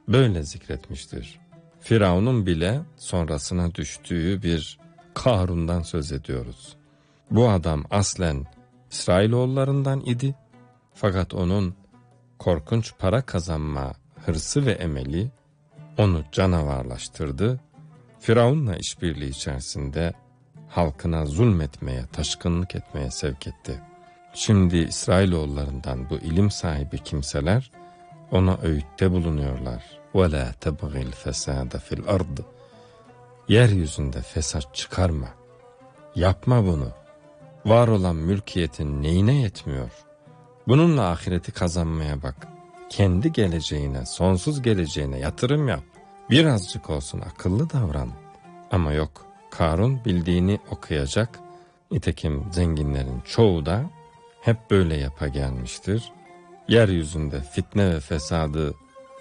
böyle zikretmiştir. Firavun'un bile sonrasına düştüğü bir Karun'dan söz ediyoruz. Bu adam aslen İsrailoğullarından idi. Fakat onun korkunç para kazanma hırsı ve emeli onu canavarlaştırdı. Firavun'la işbirliği içerisinde halkına zulmetmeye, taşkınlık etmeye sevk etti. Şimdi İsrailoğullarından bu ilim sahibi kimseler ona öğütte bulunuyorlar. وَلَا تَبْغِ الْفَسَادَ فِي الْأَرْضِ Yeryüzünde fesat çıkarma. Yapma bunu. Var olan mülkiyetin neyine yetmiyor? Bununla ahireti kazanmaya bak. Kendi geleceğine, sonsuz geleceğine yatırım yap. Birazcık olsun akıllı davran. Ama yok, Karun bildiğini okuyacak. Nitekim zenginlerin çoğu da hep böyle yapa gelmiştir. Yeryüzünde fitne ve fesadı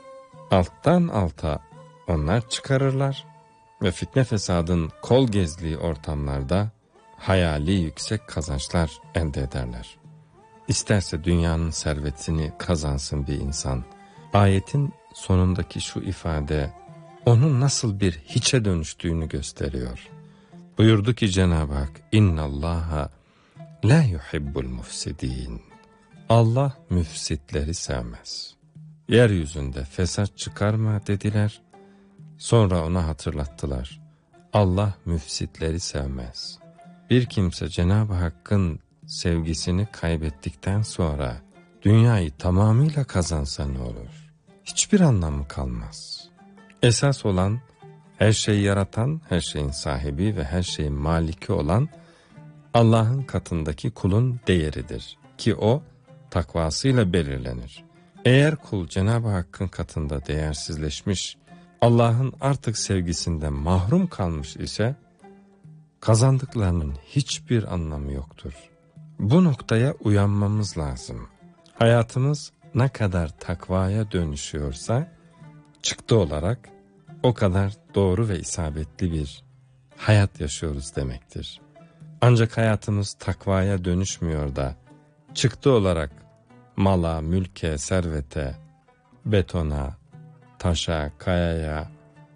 alttan alta onlar çıkarırlar ve fitne fesadın kol gezdiği ortamlarda hayali yüksek kazançlar elde ederler. İsterse dünyanın servetini kazansın bir insan. Ayetin sonundaki şu ifade onun nasıl bir hiçe dönüştüğünü gösteriyor. Buyurdu ki Cenab-ı Hak, İnnallaha la yuhibbul mufsidin. Allah müfsitleri sevmez. Yeryüzünde fesat çıkarma dediler. Sonra ona hatırlattılar. Allah müfsitleri sevmez. Bir kimse Cenab-ı Hakk'ın sevgisini kaybettikten sonra dünyayı tamamıyla kazansa ne olur? Hiçbir anlamı kalmaz. Esas olan her şeyi yaratan, her şeyin sahibi ve her şeyin maliki olan Allah'ın katındaki kulun değeridir. Ki o takvasıyla belirlenir. Eğer kul Cenab-ı Hakk'ın katında değersizleşmiş, Allah'ın artık sevgisinden mahrum kalmış ise kazandıklarının hiçbir anlamı yoktur. Bu noktaya uyanmamız lazım. Hayatımız ne kadar takvaya dönüşüyorsa çıktı olarak o kadar doğru ve isabetli bir hayat yaşıyoruz demektir. Ancak hayatımız takvaya dönüşmüyor da çıktı olarak mala, mülke, servete, betona, taşa, kayaya,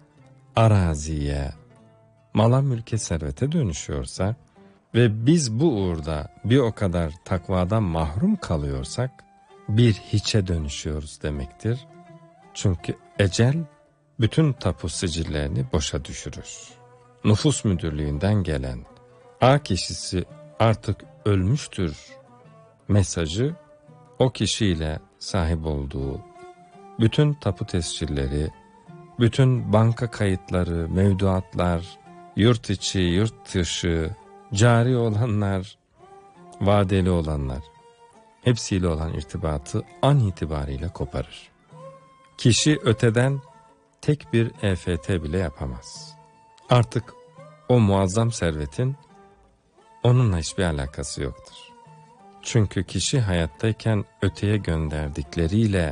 araziye, mala, mülke, servete dönüşüyorsa ve biz bu uğurda bir o kadar takvadan mahrum kalıyorsak bir hiçe dönüşüyoruz demektir. Çünkü ecel bütün tapu sicillerini boşa düşürür. Nüfus müdürlüğünden gelen A kişisi artık ölmüştür mesajı o kişiyle sahip olduğu bütün tapu tescilleri, bütün banka kayıtları, mevduatlar, yurt içi, yurt dışı, cari olanlar, vadeli olanlar, hepsiyle olan irtibatı an itibariyle koparır. Kişi öteden tek bir EFT bile yapamaz. Artık o muazzam servetin onunla hiçbir alakası yoktur. Çünkü kişi hayattayken öteye gönderdikleriyle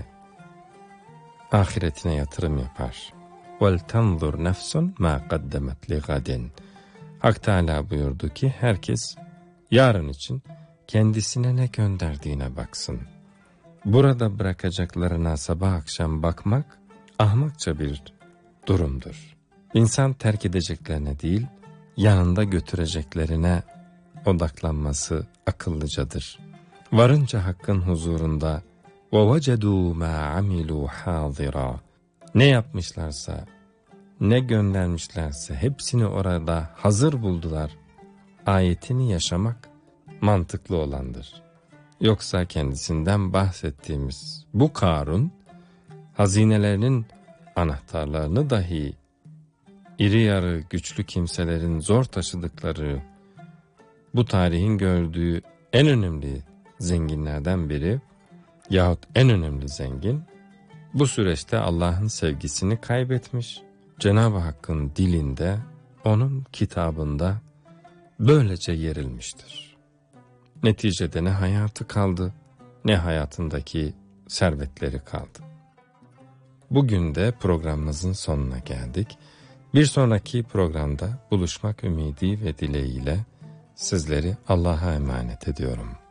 ahiretine yatırım yapar. وَلْتَنْظُرْ نَفْسٌ مَا قَدَّمَتْ لِغَدٍ Hak Teâlâ buyurdu ki herkes yarın için kendisine ne gönderdiğine baksın. Burada bırakacaklarına sabah akşam bakmak ahmakça bir durumdur. İnsan terk edeceklerine değil, yanında götüreceklerine odaklanması akıllıcadır. Varınca Hakk'ın huzurunda وَوَجَدُوا مَا عَمِلُوا حَاضِرًا Ne yapmışlarsa, ne göndermişlerse hepsini orada hazır buldular. Ayetini yaşamak mantıklı olandır. Yoksa kendisinden bahsettiğimiz bu Karun, hazinelerinin anahtarlarını dahi iri yarı güçlü kimselerin zor taşıdıkları, bu tarihin gördüğü en önemli zenginlerden biri yahut en önemli zengin, bu süreçte Allah'ın sevgisini kaybetmiş, Cenab-ı Hakk'ın dilinde, onun kitabında böylece yerilmiştir. Neticede ne hayatı kaldı, ne hayatındaki servetleri kaldı. Bugün de programımızın sonuna geldik. Bir sonraki programda buluşmak ümidi ve dileğiyle sizleri Allah'a emanet ediyorum.